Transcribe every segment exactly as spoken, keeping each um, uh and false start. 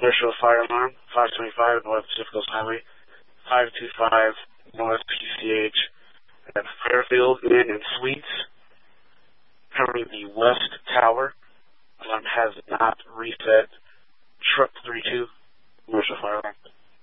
Commercial Fire Alarm, five twenty-five North Pacific Coast Highway, five two five North P C H at Fairfield Inn and Suites, covering the West Tower. Alarm has not reset. Truck thirty-two, Commercial Fire Alarm.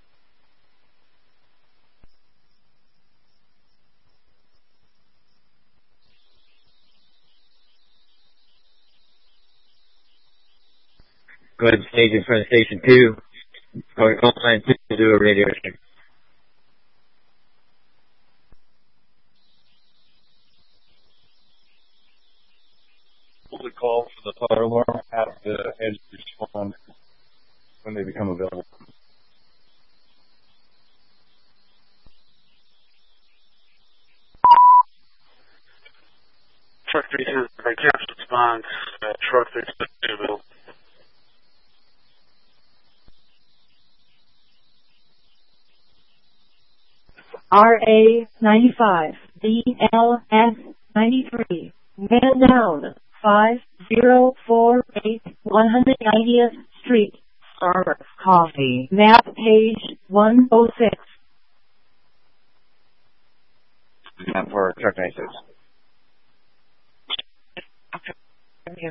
Go ahead and stage in front of station two. Calling call sign two to do a radio check. The call for the fire alarm at the edge respond when they become available. Truck thirty-two, right, capture response, uh, truck thirty-two available. R A ninety-five, D L S ninety-three, man down, five zero four eight, one hundred ninetieth Street, Starbucks Coffee, map page one oh six. Not for truck ninety-six. Okay.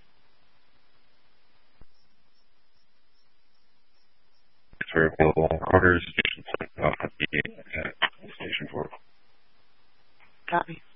For available orders, station four. Copy.